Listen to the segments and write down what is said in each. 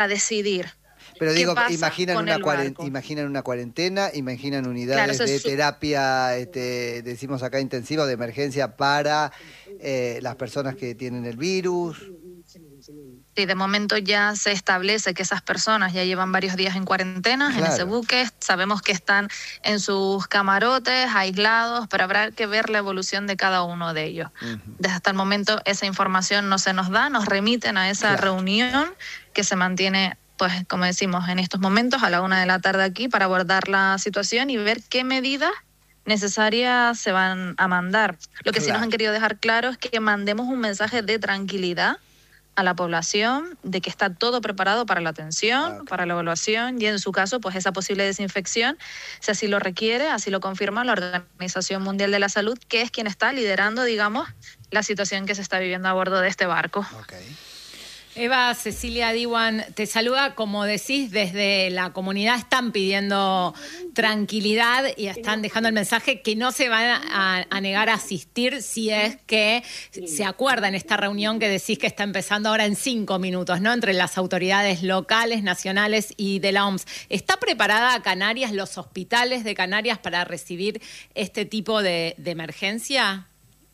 decidir. Pero digo, imaginan una cuarentena, imaginan unidades de terapia, decimos acá intensiva, de emergencia para las personas que tienen el virus. Sí, de momento ya se establece que esas personas ya llevan varios días en cuarentena, en ese buque. Sabemos que están en sus camarotes, aislados, pero habrá que ver la evolución de cada uno de ellos. Desde hasta el momento esa información no se nos da, nos remiten a esa reunión que se mantiene, pues como decimos, en estos momentos a la 1:00 p.m. aquí para abordar la situación y ver qué medidas necesarias se van a mandar. Lo que sí nos han querido dejar claro es que mandemos un mensaje de tranquilidad a la población, de que está todo preparado para la atención, para la evaluación y en su caso, pues esa posible desinfección, si así lo requiere, así lo confirma la Organización Mundial de la Salud, que es quien está liderando, digamos, la situación que se está viviendo a bordo de este barco. Eva Cecilia Diwan te saluda. Como decís, desde la comunidad están pidiendo tranquilidad y están dejando el mensaje que no se van a negar a asistir si es que se acuerda en esta reunión que decís que está empezando ahora en 5 minutos, ¿no? Entre las autoridades locales, nacionales y de la OMS. ¿Está preparada Canarias, los hospitales de Canarias para recibir este tipo de emergencia?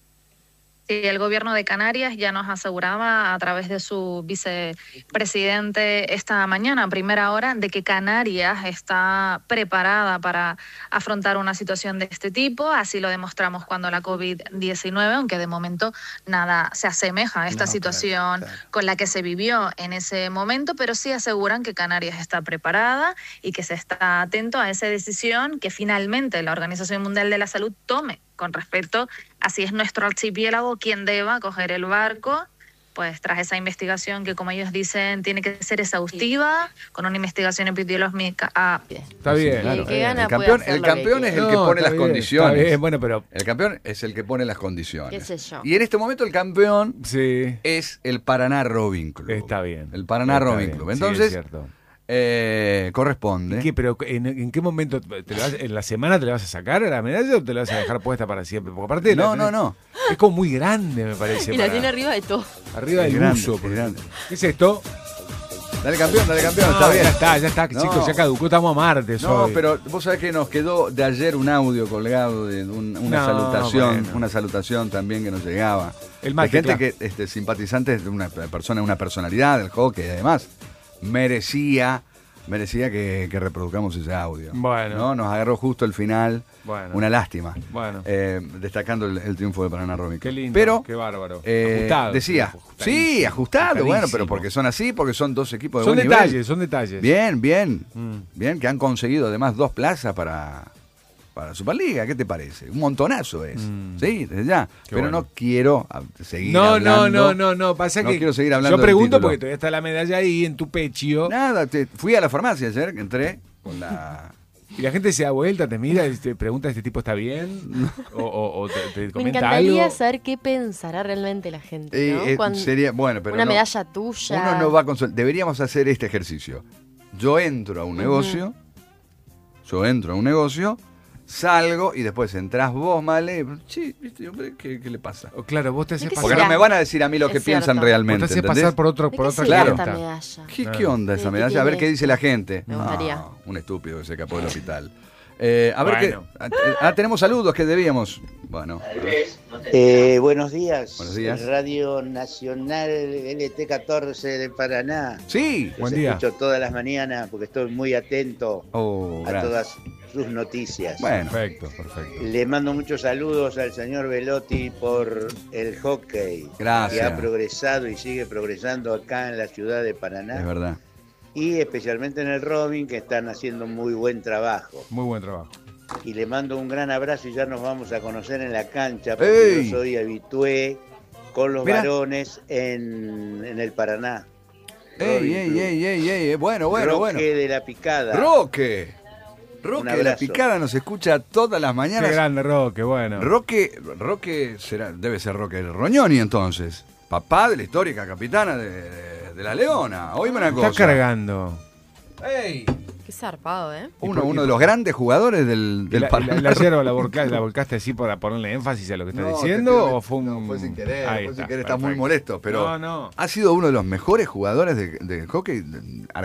Sí, el gobierno de Canarias ya nos aseguraba a través de su vicepresidente esta mañana, a primera hora, de que Canarias está preparada para afrontar una situación de este tipo. Así lo demostramos cuando la COVID-19, aunque de momento nada se asemeja a esta situación con la que se vivió en ese momento, pero sí aseguran que Canarias está preparada y que se está atento a esa decisión que finalmente la Organización Mundial de la Salud tome con respecto a si es nuestro archipiélago quien deba coger el barco, pues tras esa investigación que, como ellos dicen, tiene que ser exhaustiva, con una investigación epidemiológica. Está bien, claro. El campeón es el que pone las condiciones. Está bien, bueno, pero el campeón es el que pone las condiciones. ¿Qué sé yo? Y en este momento el campeón es el Paraná Rowing Club. Está bien. El Paraná Rowing Club. Entonces, sí, es cierto. Corresponde. ¿Y qué? Pero ¿en qué momento? ¿En la semana te la vas a sacar a la medalla o te la vas a dejar puesta para siempre? Porque aparte no. Es como muy grande, me parece. Y la tiene arriba de todo. Arriba del uso. ¿Qué es esto? Dale campeón, está bien. Ya está, chicos, ya caducó, estamos a martes hoy. Pero vos sabés que nos quedó de ayer un audio colgado de una salutación, una salutación también que nos llegaba. De gente que simpatizantes de una persona, una personalidad del hockey, además. Merecía que reproduzcamos ese audio. Bueno. ¿No? Nos agarró justo el final. Bueno. Una lástima. Bueno. Destacando el triunfo de Paraná Rowing. Qué lindo, pero, qué bárbaro. Ajustado. Decía, ajustado. Bueno, pero porque son así, porque son dos equipos de buen nivel. Son detalles. Bien. Bien, que han conseguido además 2 plazas para Superliga. ¿Qué te parece? Un montonazo es. Sí, desde ya. Pero no quiero seguir hablando. No. Pasa que quiero seguir hablando. Yo pregunto porque todavía está la medalla ahí en tu pecho. Nada, fui a la farmacia ayer, entré con la... Y la gente se da vuelta, te mira y te pregunta, ¿este tipo está bien? O te comenta algo. Me encantaría saber qué pensará realmente la gente, ¿no? Sería, bueno, pero una medalla tuya. Uno no va a deberíamos hacer este ejercicio. Yo entro a un negocio, salgo y después entrás vos, Male. Sí, ¿qué le pasa? Claro, vos te haces pasar. Porque no me van a decir a mí lo que piensan realmente. Vos te haces pasar por otra claro. medalla? ¿Qué onda esa medalla? A ver qué dice la gente. Me gustaría. Un estúpido que se escapó del hospital. A ver qué. Tenemos saludos que debíamos. Bueno. Buenos días. Buenos días. Radio Nacional LT14 de Paraná. Sí, buen día. Escucho todas las mañanas porque estoy muy atento a todas sus noticias. Bueno, perfecto. Le mando muchos saludos al señor Velotti por el hockey. Gracias. Que ha progresado y sigue progresando acá en la ciudad de Paraná. Es verdad. Y especialmente en el Rowing, que están haciendo muy buen trabajo. Muy buen trabajo. Y le mando un gran abrazo y ya nos vamos a conocer en la cancha, porque yo soy habitué con los varones en el Paraná. Bueno. Roque de la Picada. Roque de la Picada nos escucha todas las mañanas. Qué grande Roque, bueno. Roque debe ser Roque Roñoni entonces. Papá de la histórica capitana de la Leona. Oíme una cosa. Está cargando. ¡Ey! Qué zarpado, ¿eh? Uno de los grandes jugadores del Parlamento. ¿La yerba la volcaste así para ponerle énfasis a lo que estás diciendo? ¿O fue un.? Fue sin querer. Ahí Fue sin querer, está muy molesto. Pero no. ha sido uno de los mejores jugadores de hockey